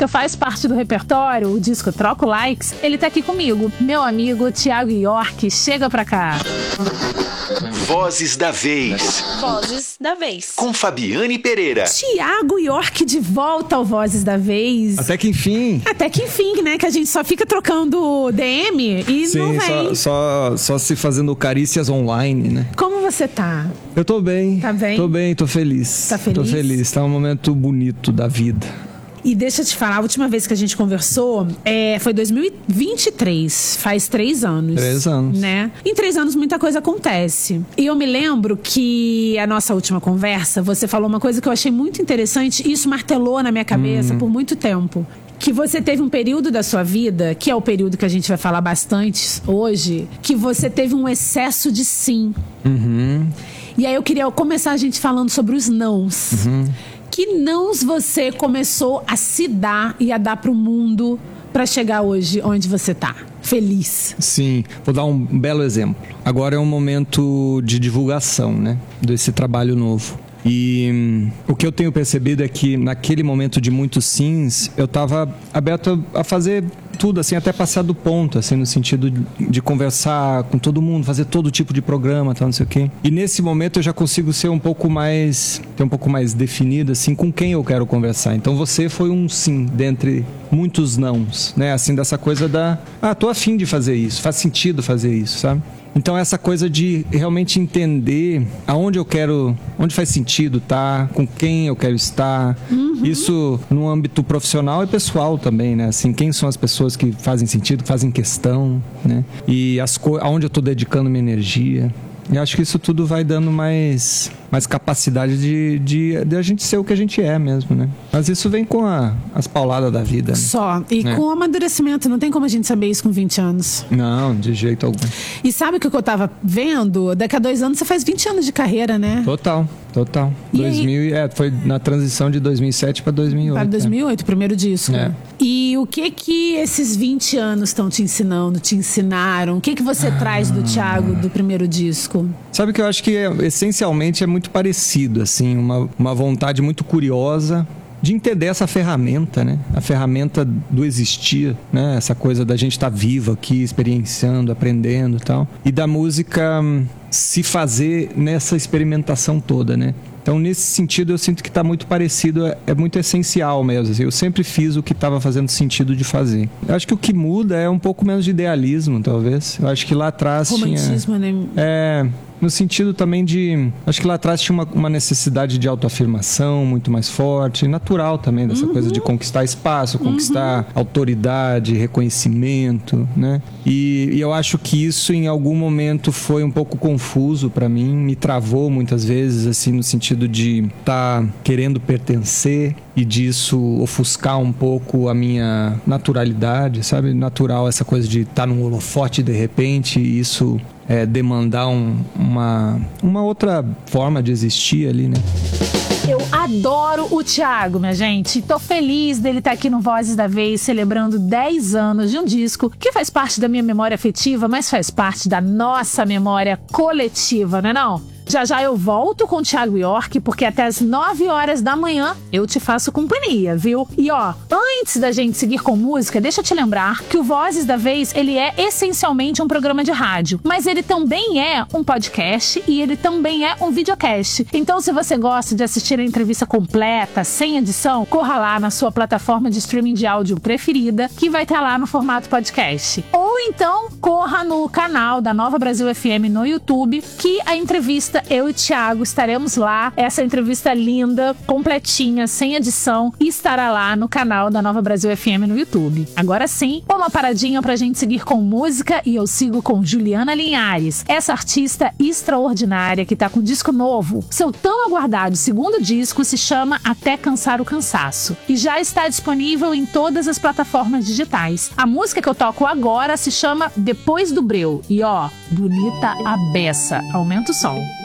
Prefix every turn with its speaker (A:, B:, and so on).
A: música faz parte do repertório, o disco Troco Likes, ele tá aqui comigo. Meu amigo Thiago York, chega pra cá.
B: Vozes da Vez.
C: Vozes da Vez.
B: Com Fabiane Pereira.
A: Thiago York de volta ao Vozes da Vez.
D: Até que enfim.
A: Até que enfim, né? Que a gente só fica trocando DM e
D: Sim,
A: não vem.
D: só se fazendo carícias online, né?
A: Como você tá?
D: Eu tô bem.
A: Tá bem?
D: Tô bem, tô feliz.
A: Tá feliz?
D: Tô feliz. Tá um momento bonito da vida.
A: E deixa eu te falar, a última vez que a gente conversou foi 2023, faz 3 anos.
D: 3 anos.
A: Né? Em 3 anos muita coisa acontece. E eu me lembro que a nossa última conversa, você falou uma coisa que eu achei muito interessante, e isso martelou na minha cabeça por muito tempo. Que você teve um período da sua vida, que é o período que a gente vai falar bastante hoje, que você teve um excesso de sim.
D: Uhum.
A: E aí eu queria começar a gente falando sobre os nãos.
D: Uhum.
A: Que nãos você começou a se dar e a dar pro mundo pra chegar hoje onde você tá? Feliz.
D: Sim, vou dar um belo exemplo. Agora é um momento de divulgação, né? Desse trabalho novo. E o que eu tenho percebido é que naquele momento de muitos sims, eu estava aberto a fazer tudo, assim, até passar do ponto, assim, no sentido de conversar com todo mundo, fazer todo tipo de programa, tal, não sei o quê. E nesse momento eu já consigo ser um pouco mais definido, assim, com quem eu quero conversar. Então você foi um sim, dentre muitos nãos, né? Assim, dessa coisa tô a fim de fazer isso, faz sentido fazer isso, sabe? Então essa coisa de realmente entender onde faz sentido estar, com quem eu quero estar, isso no âmbito profissional e pessoal também, né? Assim, quem são as pessoas que fazem sentido, que fazem questão, né? E aonde eu estou dedicando minha energia. E acho que isso tudo vai dando mais capacidade de a gente ser o que a gente é mesmo, né? Mas isso vem com as pauladas da vida, né?
A: Só. E com o amadurecimento. Não tem como a gente saber isso com 20 anos.
D: Não, de jeito algum.
A: E sabe o que eu tava vendo? Daqui a 2 anos você faz 20 anos de carreira, né?
D: Total.
A: E
D: foi na transição de 2007 para 2008.
A: Para 2008, o primeiro disco.
D: É.
A: E o que esses 20 anos estão te ensinando, te ensinaram? O que você traz do Thiago do primeiro disco?
D: Sabe que eu acho que essencialmente é muito parecido, assim, uma vontade muito curiosa de entender essa ferramenta, né? A ferramenta do existir, né? Essa coisa da gente estar vivo aqui, experienciando, aprendendo e tal. E da música se fazer nessa experimentação toda, né? Então, nesse sentido, eu sinto que está muito parecido, é muito essencial mesmo. Assim, eu sempre fiz o que estava fazendo sentido de fazer. Eu acho que o que muda é um pouco menos de idealismo, talvez. Eu acho que lá atrás
A: romantismo, né?
D: No sentido também acho que lá atrás tinha uma necessidade de autoafirmação muito mais forte, natural também, dessa coisa de conquistar espaço, conquistar autoridade, reconhecimento, né? E eu acho que isso em algum momento foi um pouco confuso para mim, me travou muitas vezes, assim, no sentido de estar querendo pertencer e disso ofuscar um pouco a minha naturalidade, sabe? Natural, essa coisa de estar num holofote de repente, e isso demandar uma outra forma de existir ali, né?
A: Eu adoro o Thiago, minha gente. Tô feliz dele estar aqui no Vozes da Vez, celebrando 10 anos de um disco que faz parte da minha memória afetiva, mas faz parte da nossa memória coletiva, não é não? Já eu volto com o Thiago York, porque até as 9 horas da manhã eu te faço companhia, viu? E antes da gente seguir com música, deixa eu te lembrar que o Vozes da Vez, ele é essencialmente um programa de rádio, mas ele também é um podcast e ele também é um videocast. Então, se você gosta de assistir a entrevista completa, sem edição, corra lá na sua plataforma de streaming de áudio preferida, que vai estar lá no formato podcast. Ou então, corra no canal da Nova Brasil FM no YouTube, que a entrevista eu e o Thiago estaremos lá. Essa entrevista linda, completinha, sem edição, e estará lá no canal da Nova Brasil FM no YouTube. Agora sim, uma paradinha pra gente seguir com música, e eu sigo com Juliana Linhares, essa artista extraordinária que tá com disco novo. Seu tão aguardado segundo disco se chama Até Cansar o Cansaço e já está disponível em todas as plataformas digitais. A música que eu toco agora se chama Depois do Breu e bonita a beça. Aumenta o som.